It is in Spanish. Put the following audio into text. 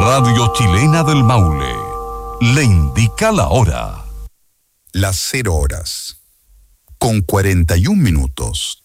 Radio Chilena del Maule le indica la hora. Las 0 horas, con 41 minutos.